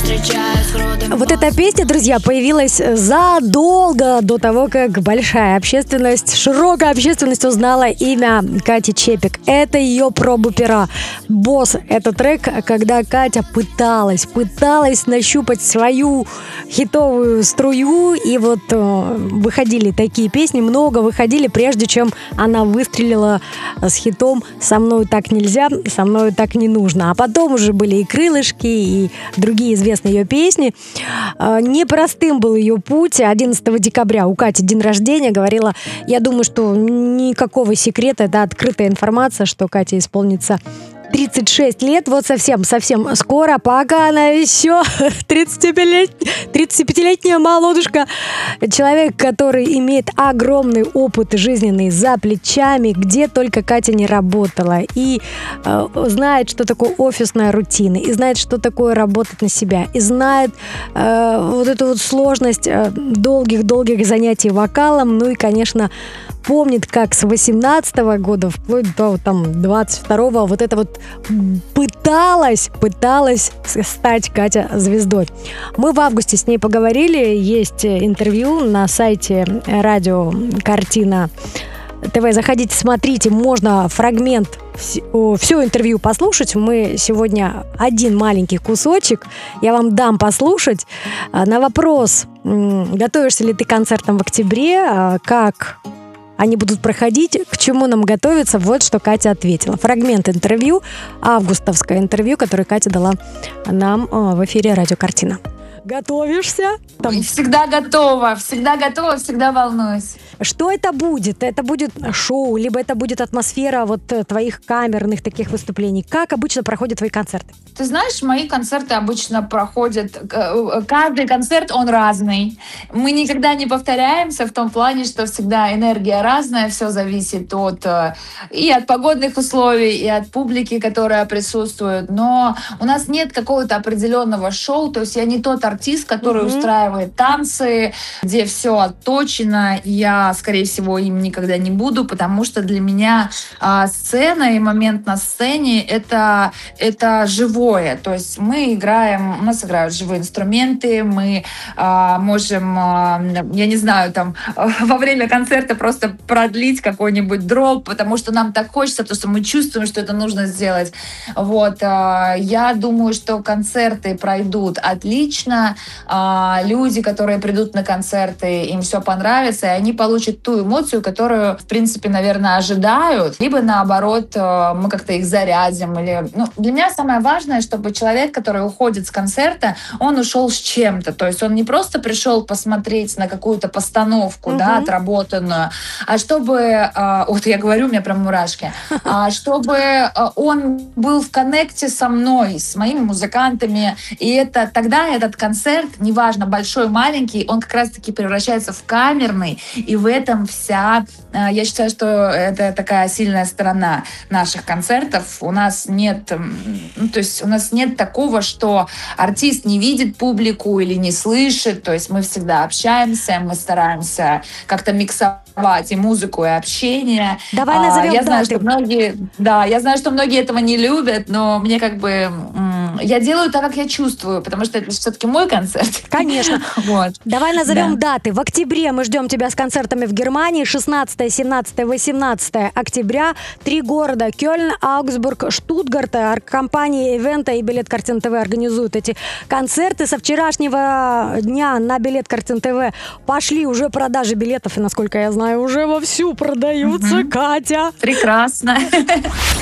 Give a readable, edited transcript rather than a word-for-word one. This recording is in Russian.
Вот эта песня, друзья, появилась задолго до того, как большая общественность, широкая общественность узнала имя Кати Чепик. Это ее проба пера. «Босс» — это трек, когда Катя пыталась нащупать свою хитовую струю. И вот выходили такие песни, много выходили, прежде чем она выстрелила с хитом «Со мной так нельзя, со мной так не нужно». А потом уже были и «Крылышки», и другие известные ее песни. Непростым был ее путь. 11 декабря у Кати день рождения. Говорила, я думаю, что никакого секрета, это открытая информация, что Кате исполнится 36 лет, вот совсем скоро, пока она еще 35-летняя молодушка. Человек, который имеет огромный опыт жизненный за плечами, где только Катя не работала. И знает, что такое офисная рутина, и знает, что такое работать на себя, и знает вот эту вот сложность долгих занятий вокалом. Ну и, конечно, помнит, как с 18-го года вплоть до 22-го вот это вот пыталась стать Катя звездой. Мы в августе с ней поговорили, есть интервью на сайте радио «Картина ТВ». Заходите, смотрите, можно фрагмент, все интервью послушать. Мы сегодня один маленький кусочек я вам дам послушать. На вопрос, готовишься ли ты к концертам в октябре, как они будут проходить, к чему нам готовиться, вот что Катя ответила. Фрагмент интервью, августовское интервью, которое Катя дала нам в эфире «Радио Картина». Готовишься? Всегда готова, всегда волнуюсь. Что это будет? Это будет шоу, либо это будет атмосфера вот твоих камерных таких выступлений? Как обычно проходят твои концерты? Ты знаешь, мои концерты обычно проходят... Каждый концерт, он разный. Мы никогда не повторяемся в том плане, что всегда энергия разная, все зависит и от погодных условий, и от публики, которая присутствует. Но у нас нет какого-то определенного шоу, то есть я не тот артист, который устраивает танцы, где все отточено, и я, скорее всего, им никогда не буду, потому что для меня сцена и момент на сцене это живое. То есть мы играем, у нас играют живые инструменты, мы можем, я не знаю, там во время концерта просто продлить какой-нибудь дроп, потому что нам так хочется, потому что мы чувствуем, что это нужно сделать. Вот. Я думаю, что концерты пройдут отлично. Люди, которые придут на концерты, им все понравится, и они получат ту эмоцию, которую, в принципе, наверное, ожидают. Либо, наоборот, мы как-то их зарядим. Для меня самое важное, чтобы человек, который уходит с концерта, он ушел с чем-то. То есть он не просто пришел посмотреть на какую-то постановку, да, отработанную, а чтобы... Вот я говорю, у меня прям мурашки. Чтобы он был в коннекте со мной, с моими музыкантами. И тогда этот концерт, неважно, большой, маленький, он как раз-таки превращается в камерный. И в этом вся... Я считаю, что это такая сильная сторона наших концертов. У нас нет... то есть у нас нет такого, что артист не видит публику или не слышит. То есть мы всегда общаемся, мы стараемся как-то миксовать и музыку, и общение. Давай назовем я знаю, что многие этого не любят, но мне как бы... Я делаю так, как я чувствую, потому что это все-таки мой концерт. Конечно. Вот. Давай назовем даты. В октябре мы ждем тебя с концертами в Германии. 16, 17, 18 октября. 3 города: Кёльн, Аугсбург, Штутгарт. Компании Ивента и Билет Картин ТВ организуют эти концерты. Со вчерашнего дня на Билет Картин ТВ пошли уже продажи билетов. И, насколько я знаю, уже вовсю продаются. Катя. Прекрасно.